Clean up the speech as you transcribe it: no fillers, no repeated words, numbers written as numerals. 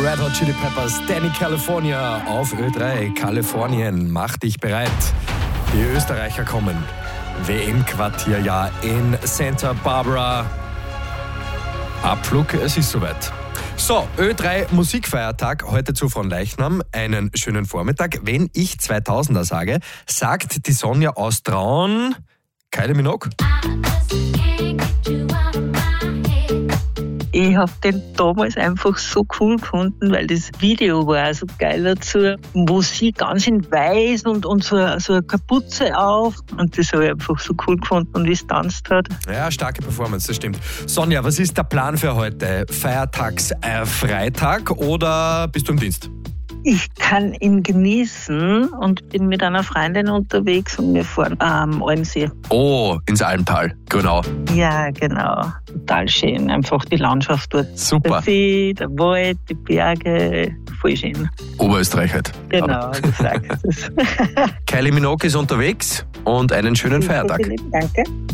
Red Hot Chili Peppers, Danny California auf Ö3. Kalifornien, mach dich bereit. Die Österreicher kommen. WM-Quartierjahr in Santa Barbara. Abflug, es ist soweit. So, Ö3 Musikfeiertag, heute zu Fronleichnam. Einen schönen Vormittag. Wenn ich 2000er sage, sagt die Sonja aus Traun, Kylie Minogue. Ich habe den damals einfach so cool gefunden, weil das Video war so geil dazu, wo sie ganz in weiß und so eine Kapuze auf. Und das habe ich einfach so cool gefunden und wie es tanzt hat. Ja, starke Performance, das stimmt. Sonja, was ist der Plan für heute? Freitag oder bist du im Dienst? Ich kann ihn genießen und bin mit einer Freundin unterwegs und wir fahren am Almsee. Oh, ins Almtal, genau. Ja, genau. Total schön. Einfach die Landschaft dort. Super. Der See, der Wald, die Berge. Voll schön. Oberösterreich halt. Genau, du sagst es. Kylie Minogue ist unterwegs und einen schönen Feiertag. Danke.